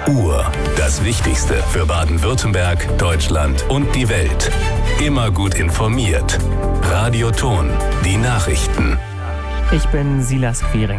Uhr. Das Wichtigste für Baden-Württemberg, Deutschland und die Welt. Immer gut informiert. Radio Thon, die Nachrichten. Ich bin Silas Quiring.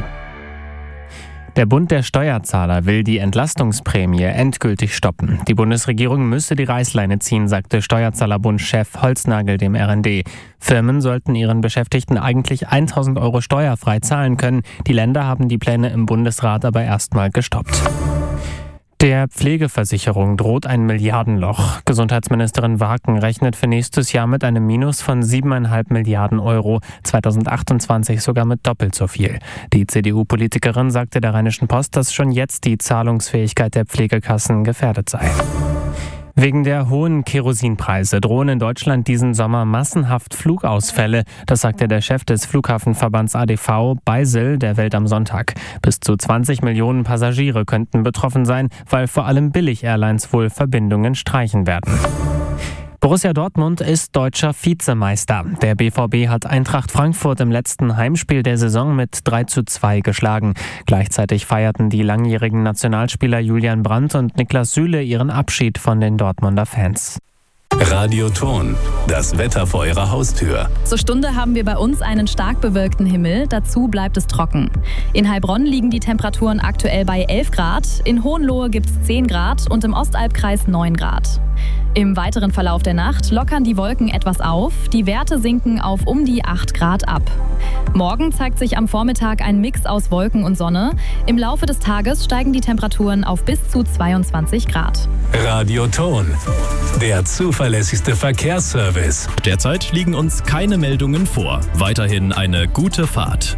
Der Bund der Steuerzahler will die Entlastungsprämie endgültig stoppen. Die Bundesregierung müsse die Reißleine ziehen, sagte Steuerzahlerbund-Chef Holznagel dem RND. Firmen sollten ihren Beschäftigten eigentlich 1.000 € steuerfrei zahlen können. Die Länder haben die Pläne im Bundesrat aber erstmal gestoppt. Der Pflegeversicherung droht ein Milliardenloch. Gesundheitsministerin Waken rechnet für nächstes Jahr mit einem Minus von 7,5 Milliarden €, 2028 sogar mit doppelt so viel. Die CDU-Politikerin sagte der Rheinischen Post, dass schon jetzt die Zahlungsfähigkeit der Pflegekassen gefährdet sei. Wegen der hohen Kerosinpreise drohen in Deutschland diesen Sommer massenhaft Flugausfälle. Das sagte der Chef des Flughafenverbands ADV, Beisel, der Welt am Sonntag. Bis zu 20 Millionen Passagiere könnten betroffen sein, weil vor allem Billig-Airlines wohl Verbindungen streichen werden. Borussia Dortmund ist deutscher Vizemeister. Der BVB hat Eintracht Frankfurt im letzten Heimspiel der Saison mit 3:2 geschlagen. Gleichzeitig feierten die langjährigen Nationalspieler Julian Brandt und Niklas Süle ihren Abschied von den Dortmunder Fans. Radio Thon, das Wetter vor Ihrer Haustür. Zur Stunde haben wir bei uns einen stark bewölkten Himmel, dazu bleibt es trocken. In Heilbronn liegen die Temperaturen aktuell bei 11 Grad, in Hohenlohe gibt es 10 Grad und im Ostalbkreis 9 Grad. Im weiteren Verlauf der Nacht lockern die Wolken etwas auf, die Werte sinken auf um die 8 Grad ab. Morgen zeigt sich am Vormittag ein Mix aus Wolken und Sonne. Im Laufe des Tages steigen die Temperaturen auf bis zu 22 Grad. Radio Thon, der zuverlässigste Verkehrsservice. Derzeit liegen uns keine Meldungen vor. Weiterhin eine gute Fahrt.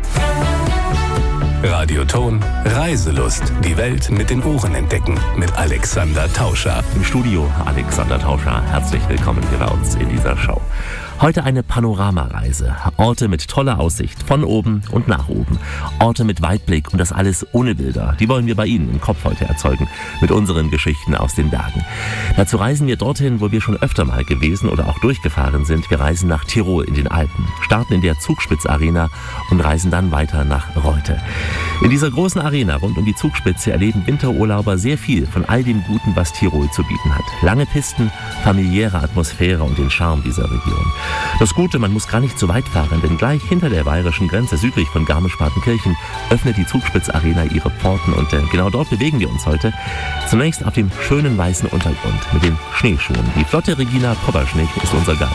Radio Thon, Reiselust. Die Welt mit den Ohren entdecken. Mit Alexander Tauscher. Im Studio Alexander Tauscher. Herzlich willkommen hier bei uns in dieser Show. Heute eine Panoramareise. Orte mit toller Aussicht von oben und nach oben. Orte mit Weitblick und das alles ohne Bilder. Die wollen wir bei Ihnen im Kopf heute erzeugen mit unseren Geschichten aus den Bergen. Dazu reisen wir dorthin, wo wir schon öfter mal gewesen oder auch durchgefahren sind. Wir reisen nach Tirol in den Alpen, starten in der Zugspitz-Arena und reisen dann weiter nach Reute. In dieser großen Arena rund um die Zugspitze erleben Winterurlauber sehr viel von all dem Guten, was Tirol zu bieten hat. Lange Pisten, familiäre Atmosphäre und den Charme dieser Region. Das Gute, man muss gar nicht so weit fahren, denn gleich hinter der bayerischen Grenze südlich von Garmisch-Partenkirchen öffnet die Zugspitz-Arena ihre Pforten und genau dort bewegen wir uns heute. Zunächst auf dem schönen weißen Untergrund mit den Schneeschuhen. Die flotte Regina Poberschnig ist unser Guide.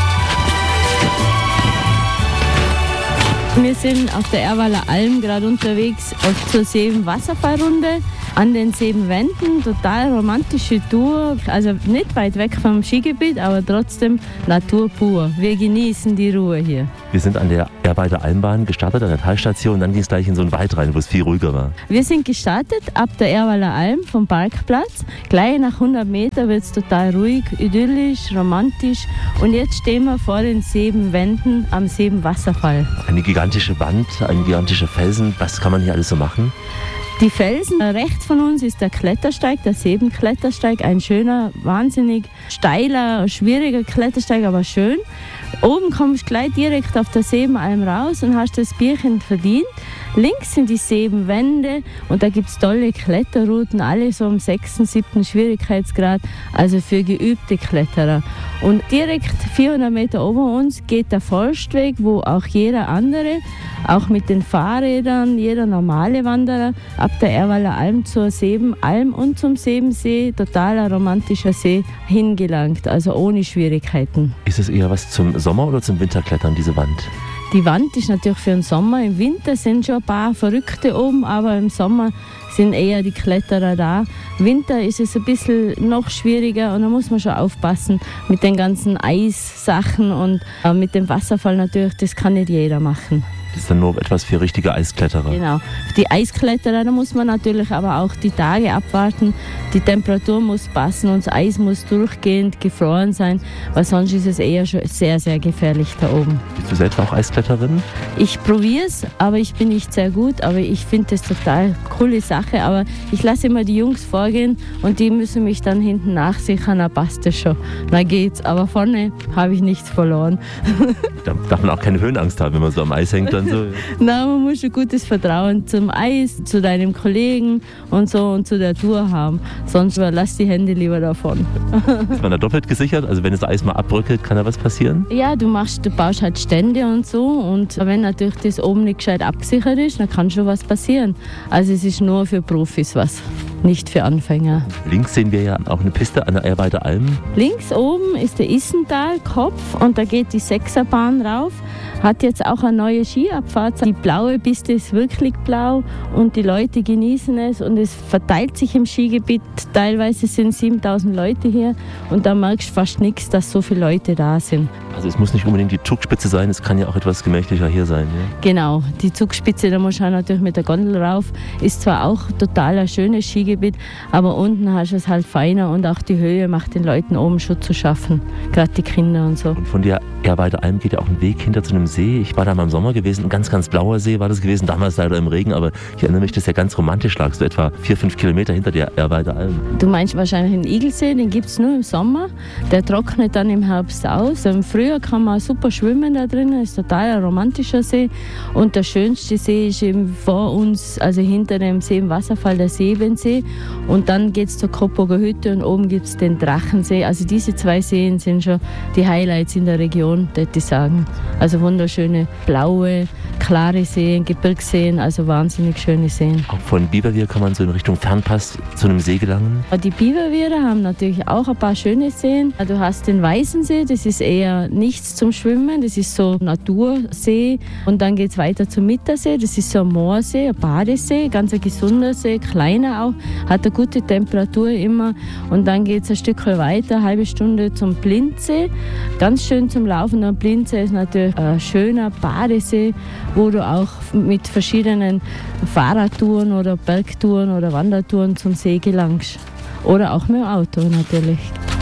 Wir sind auf der Erwaler Alm gerade unterwegs zur Seeben-Wasserfallrunde. An den Sebenwänden, total romantische Tour, also nicht weit weg vom Skigebiet, aber trotzdem Natur pur. Wir genießen die Ruhe hier. Wir sind an der Erwalder Almbahn gestartet, an der Talstation, dann ging es gleich in so einen Wald rein, wo es viel ruhiger war. Wir sind gestartet ab der Erwaler Alm vom Parkplatz. Gleich nach 100 Meter wird es total ruhig, idyllisch, romantisch. Und jetzt stehen wir vor den Sebenwänden am Sebenwasserfall. Eine gigantische Wand, ein gigantischer Felsen. Was kann man hier alles so machen? Die Felsen, rechts von uns ist der Klettersteig, der Sebenklettersteig, ein schöner, wahnsinnig steiler, schwieriger Klettersteig, aber schön. Oben kommst du gleich direkt auf der Sebenalm raus und hast das Bierchen verdient. Links sind die Sebenwände und da gibt es tolle Kletterrouten, alle so im 6., 7. Schwierigkeitsgrad, also für geübte Kletterer. Und direkt 400 Meter ober uns geht der Forstweg, wo auch jeder andere, auch mit den Fahrrädern, jeder normale Wanderer, ab der Erwaler Alm zur Sebenalm und zum Sebensee, totaler romantischer See, hingelangt, also ohne Schwierigkeiten. Ist es eher was zum Sommer- oder zum Winterklettern, diese Wand? Die Wand ist natürlich für den Sommer. Im Winter sind schon ein paar Verrückte oben, aber im Sommer sind eher die Kletterer da. Im Winter ist es ein bisschen noch schwieriger und da muss man schon aufpassen mit den ganzen Eissachen und mit dem Wasserfall natürlich, das kann nicht jeder machen. Das ist dann nur etwas für richtige Eiskletterer. Genau. Für die Eiskletterer, da muss man natürlich aber auch die Tage abwarten. Die Temperatur muss passen und das Eis muss durchgehend gefroren sein, weil sonst ist es eher schon sehr, sehr gefährlich da oben. Bist du selbst auch Eiskletterin? Ich probiere es, aber ich bin nicht sehr gut. Aber ich finde das total coole Sache. Aber ich lasse immer die Jungs vorgehen und die müssen mich dann hinten nachsichern, dann passt das schon. Dann geht's. Aber vorne habe ich nichts verloren. Da darf man auch keine Höhenangst haben, wenn man so am Eis hängt. Dann und so. Nein, man muss ein gutes Vertrauen zum Eis, zu deinem Kollegen und so und zu der Tour haben. Sonst lass die Hände lieber davon. Ist man da doppelt gesichert? Also wenn das Eis mal abbröckelt, kann da was passieren? Ja, du baust halt Stände und so und wenn natürlich das oben nicht gescheit abgesichert ist, dann kann schon was passieren. Also es ist nur für Profis was, nicht für Anfänger. Links sehen wir ja auch eine Piste an der Ehrweider Alm. Links oben ist der Issental-Kopf und da geht die 6er-Bahn rauf. Hat jetzt auch eine neue Skiabfahrt. Die blaue Piste ist wirklich blau und die Leute genießen es und es verteilt sich im Skigebiet. Teilweise sind 7000 Leute hier und da merkst du fast nichts, dass so viele Leute da sind. Also es muss nicht unbedingt die Zugspitze sein, es kann ja auch etwas gemächlicher hier sein. Ja? Genau, die Zugspitze, da musst du natürlich mit der Gondel rauf. Ist zwar auch total ein schönes Skigebiet, aber unten hast du es halt feiner und auch die Höhe macht den Leuten oben schon zu schaffen, gerade die Kinder und so. Und von der Ehrweider Alm geht ja auch ein Weg hinter zu einem See. Ich war da mal im Sommer gewesen, ein ganz, ganz blauer See war das gewesen, damals leider im Regen, aber ich erinnere mich, das ist ja ganz romantisch, lagst du etwa 4-5 Kilometer hinter der Ehrweider Alm. Du meinst wahrscheinlich den Igelsee, den gibt es nur im Sommer, der trocknet dann im Herbst aus. Im Frühjahr kann man super schwimmen da drinnen, ist total ein romantischer See und der schönste See ist eben vor uns, also hinter dem See im Wasserfall, der Sebensee und dann geht es zur Koppoger Hütte und oben gibt es den Drachensee. Also diese 2 Seen sind schon die Highlights in der Region, würde ich sagen. Also wunderschöne blaue, klare Seen, Gebirgsseen, also wahnsinnig schöne Seen. Auch von Biberwier kann man so in Richtung Fernpass zu einem See gelangen? Die Biberwierer haben natürlich auch ein paar schöne Seen. Du hast den Weißensee, das ist eher nichts zum Schwimmen, das ist so ein Natursee. Und dann geht es weiter zum Mittersee, das ist so ein Moorsee, ein Badesee, ganz ein gesunder See, kleiner auch, hat eine gute Temperatur immer. Und dann geht es ein Stück weiter, eine halbe Stunde zum Blindsee, ganz schön zum Laufen. Und Blindsee ist natürlich ein schöner Badesee, wo du auch mit verschiedenen Fahrradtouren oder Bergtouren oder Wandertouren zum See gelangst. Oder auch mit dem Auto natürlich.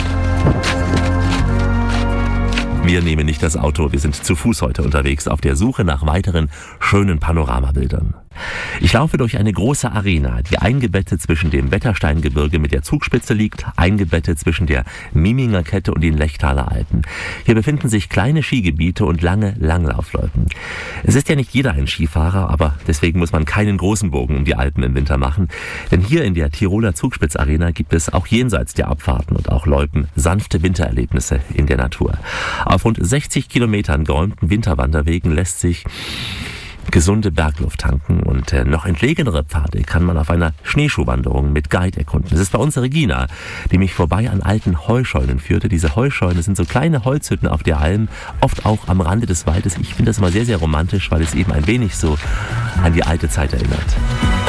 Wir nehmen nicht das Auto, wir sind zu Fuß heute unterwegs auf der Suche nach weiteren schönen Panoramabildern. Ich laufe durch eine große Arena, die eingebettet zwischen dem Wettersteingebirge mit der Zugspitze liegt, eingebettet zwischen der Miminger Kette und den Lechtaler Alpen. Hier befinden sich kleine Skigebiete und lange Langlaufloipen. Es ist ja nicht jeder ein Skifahrer, aber deswegen muss man keinen großen Bogen um die Alpen im Winter machen. Denn hier in der Tiroler Zugspitzarena gibt es auch jenseits der Abfahrten und auch Loipen sanfte Wintererlebnisse in der Natur. Auf rund 60 Kilometern geräumten Winterwanderwegen lässt sich gesunde Bergluft tanken und noch entlegenere Pfade kann man auf einer Schneeschuhwanderung mit Guide erkunden. Das ist bei uns Regina, die mich vorbei an alten Heuscheunen führte. Diese Heuscheunen sind so kleine Holzhütten auf der Alm, oft auch am Rande des Waldes. Ich finde das immer sehr, sehr romantisch, weil es eben ein wenig so an die alte Zeit erinnert.